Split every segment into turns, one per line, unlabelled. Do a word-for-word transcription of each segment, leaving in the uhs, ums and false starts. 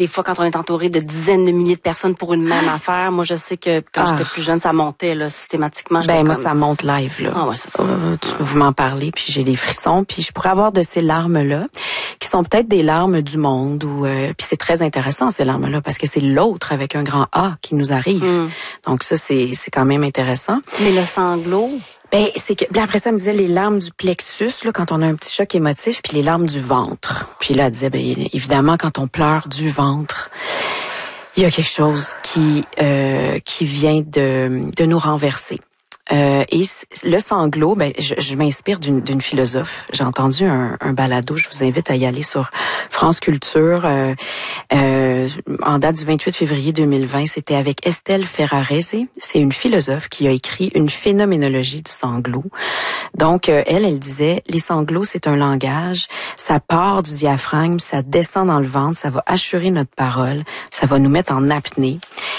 des fois, quand on est entouré de dizaines de milliers de personnes pour une même affaire, moi, je sais que quand ah. j'étais plus jeune, ça montait là systématiquement.
Ben moi,
comme...
ça monte live là.
Ah ouais, c'est ça.
Euh, tu, vous m'en parlez, puis j'ai des frissons, puis je pourrais avoir de ces larmes-là, qui sont peut-être des larmes du monde, ou euh, puis c'est très intéressant ces larmes-là, parce que c'est l'autre avec un grand A qui nous arrive. Mm. Donc ça, c'est c'est quand même intéressant.
Mais le sanglot.
Ben c'est que là, après ça, elle me disait les larmes du plexus là, quand on a un petit choc émotif, puis les larmes du ventre. Puis là, elle disait ben évidemment quand on pleure du ventre, il y a quelque chose qui euh, qui vient de de nous renverser. Euh, et le sanglot, ben je, je m'inspire d'une, d'une philosophe. J'ai entendu un, un balado. Je vous invite à y aller sur France Culture. Euh, euh, en date du vingt-huit février deux mille vingt, c'était avec Estelle Ferrarese. C'est une philosophe qui a écrit une phénoménologie du sanglot. Donc euh, elle, elle disait les sanglots, c'est un langage. Ça part du diaphragme, ça descend dans le ventre, ça va assurer notre parole, ça va nous mettre en apnée.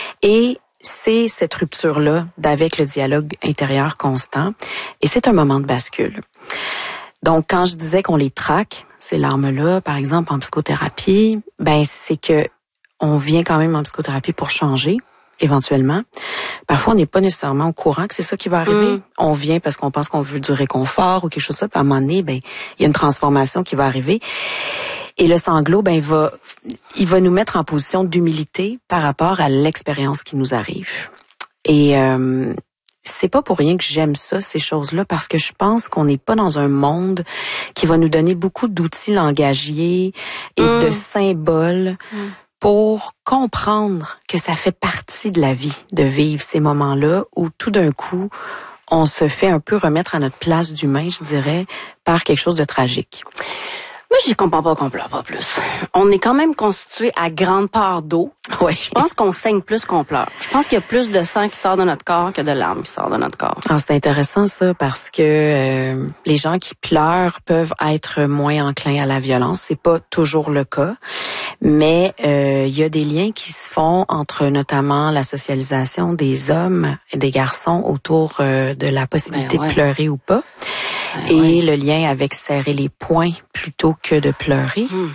Et c'est cette rupture-là d'avec le dialogue intérieur constant, et c'est un moment de bascule. Donc, quand je disais qu'on les traque, ces larmes-là, par exemple en psychothérapie, ben c'est que on vient quand même en psychothérapie pour changer, éventuellement. Parfois, on n'est pas nécessairement au courant que c'est ça qui va arriver. Mm. On vient parce qu'on pense qu'on veut du réconfort ou quelque chose de ça, puis à un moment donné, ben il y a une transformation qui va arriver. Et le sanglot, ben, il va, il va nous mettre en position d'humilité par rapport à l'expérience qui nous arrive. Et euh, c'est pas pour rien que j'aime ça, ces choses-là, parce que je pense qu'on n'est pas dans un monde qui va nous donner beaucoup d'outils langagiers et mmh. de symboles mmh. pour comprendre que ça fait partie de la vie de vivre ces moments-là où tout d'un coup, on se fait un peu remettre à notre place d'humain, je dirais, par quelque chose de tragique.
Moi, je comprends pas qu'on pleure pas plus. On est quand même constitué à grande part d'eau.
Oui.
Je pense qu'on saigne plus qu'on pleure. Je pense qu'il y a plus de sang qui sort de notre corps que de larmes qui sort de notre corps.
Ah, c'est intéressant ça parce que euh, les gens qui pleurent peuvent être moins enclins à la violence. C'est pas toujours le cas, mais euh, il y a des liens qui se font entre notamment la socialisation des hommes et des garçons autour euh, de la possibilité ben ouais. de pleurer ou pas. Ben et ouais. le lien avec serrer les poings plutôt que de pleurer. Hmm.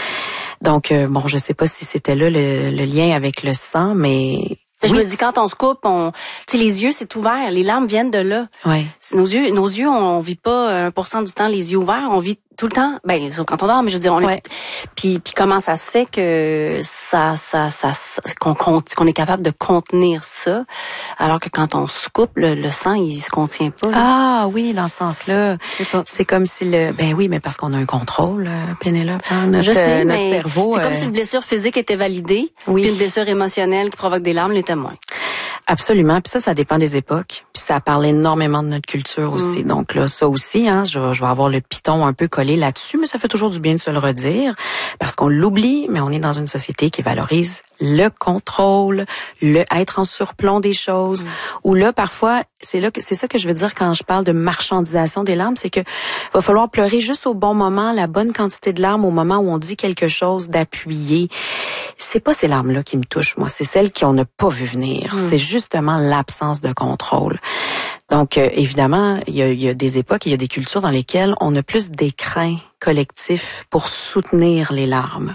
Donc, euh, bon, je sais pas si c'était là le, le lien avec le sang, mais...
Je
oui,
me dis, quand on se coupe, on, tu sais, les yeux, c'est ouvert. Les larmes viennent de là.
Ouais.
Nos yeux, nos yeux, on, on vit pas un pour cent du temps les yeux ouverts. On vit tout le temps, ben, sauf quand on dort, mais je veux dire, on
ouais.
est, puis, puis comment ça se fait que ça, ça, ça, ça qu'on, qu'on est capable de contenir ça, alors que quand on se coupe, le, le sang, il se contient pas. Là.
Ah oui, dans ce sens-là. C'est comme si le, ben oui, mais parce qu'on a un contrôle, Pénélope, hein, notre,
je sais,
notre
mais
cerveau.
C'est
euh...
comme si une blessure physique était validée, oui. puis une blessure émotionnelle qui provoque des larmes l'était moins.
Absolument. Puis ça, ça dépend des époques. Puis ça parle énormément de notre culture aussi. Mm. Donc là, ça aussi, hein, je, je vais avoir le piton un peu collé là-dessus, mais ça fait toujours du bien de se le redire parce qu'on l'oublie, mais on est dans une société qui valorise le contrôle, le être en surplomb des choses. Mm. Ou là, parfois, c'est là que c'est ça que je veux dire quand je parle de marchandisation des larmes, c'est que va falloir pleurer juste au bon moment, la bonne quantité de larmes au moment où on dit quelque chose d'appuyé. C'est pas ces larmes-là qui me touchent, moi. C'est celles qu'on n'a pas vu venir. Mm. C'est justement l'absence de contrôle. Donc, euh, évidemment, il y a, il y a des époques, il y a des cultures dans lesquelles on a plus d'écrin collectif pour soutenir les larmes.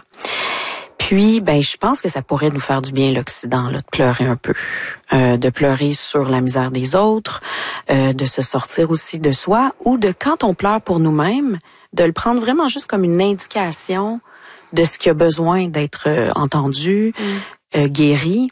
Puis, ben, je pense que ça pourrait nous faire du bien, l'Occident, là, de pleurer un peu, euh, de pleurer sur la misère des autres, euh, de se sortir aussi de soi, ou de, quand on pleure pour nous-mêmes, de le prendre vraiment juste comme une indication de ce qui a besoin d'être euh, entendu, mm. euh, guéri.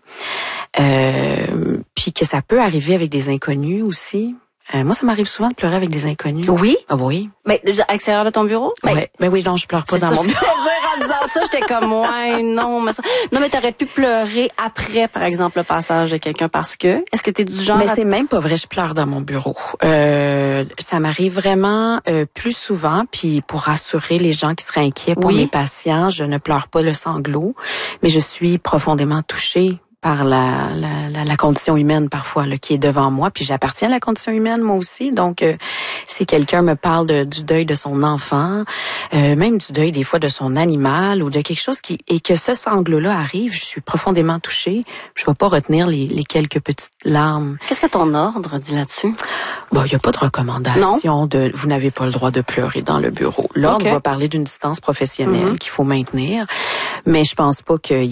Euh, puis que ça peut arriver avec des inconnus aussi. Euh, moi, ça m'arrive souvent de pleurer avec des inconnus.
Oui?
Ah oui.
Mais à l'extérieur de ton bureau?
Ben, ouais. Ben oui, non, je pleure pas dans
ça,
mon bureau.
En disant ça, j'étais comme, ouais, non, mais ça... Non, mais t'aurais pu pleurer après, par exemple, le passage de quelqu'un parce que... Est-ce que t'es du genre...
Mais
à...
c'est même pas vrai, je pleure dans mon bureau. Euh, ça m'arrive vraiment euh, plus souvent, puis pour rassurer les gens qui seraient inquiets pour oui. mes patients, je ne pleure pas le sanglot, mais je suis profondément touchée par la, la, la, la condition humaine parfois là, qui est devant moi. Puis j'appartiens à la condition humaine moi aussi. Donc, euh, si quelqu'un me parle de, du deuil de son enfant, euh, même du deuil des fois de son animal ou de quelque chose qui et que ce sanglot-là arrive, je suis profondément touchée. Je ne vais pas retenir les, les quelques petites larmes.
Qu'est-ce que ton ordre dit là-dessus?
Bon, il n'y a pas de recommandation
non?
de vous n'avez pas le droit de pleurer dans le bureau. L'ordre
okay.
va parler d'une distance professionnelle mm-hmm. qu'il faut maintenir, mais je pense pas que